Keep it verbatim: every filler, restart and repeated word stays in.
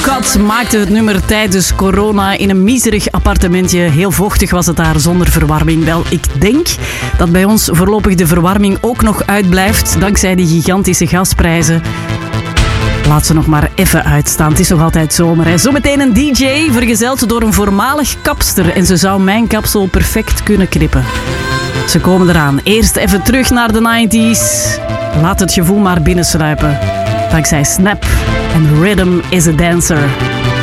Scott maakte het nummer tijdens corona in een miserig appartementje. Heel vochtig was het daar, zonder verwarming. Wel, ik denk dat bij ons voorlopig de verwarming ook nog uitblijft, dankzij die gigantische gasprijzen. Laat ze nog maar even uitstaan. Het is nog altijd zomer. Hè. Zometeen een D J, vergezeld door een voormalig kapster. En ze zou mijn kapsel perfect kunnen knippen. Ze komen eraan. Eerst even terug naar de nineties. Laat het gevoel maar binnensluipen. Dankzij Snap en Rhythm is a Dancer.